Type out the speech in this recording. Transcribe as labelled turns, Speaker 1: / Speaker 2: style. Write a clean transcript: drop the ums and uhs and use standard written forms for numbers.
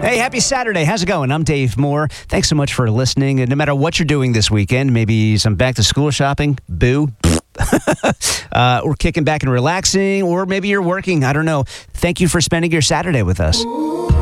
Speaker 1: Hey, happy Saturday. How's it going? I'm Dave Moore. Thanks so much for listening. And no matter what you're doing this weekend, maybe some back to school shopping, boo. Or kicking back and relaxing, or maybe you're working. I don't know. Thank you for spending your Saturday with us.